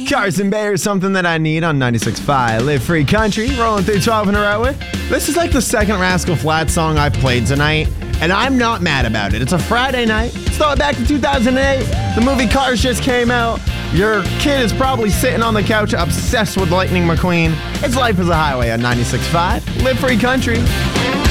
Carson Bay or Something That I Need on 96.5. Live Free Country, rolling through 12 in a row. This is like the second Rascal Flatts song I've played tonight, and I'm not mad about it. It's a Friday night. Let's throw it back to 2008. The movie Cars just came out. Your kid is probably sitting on the couch obsessed with Lightning McQueen. It's Life is a Highway on 96.5. Live Free Country.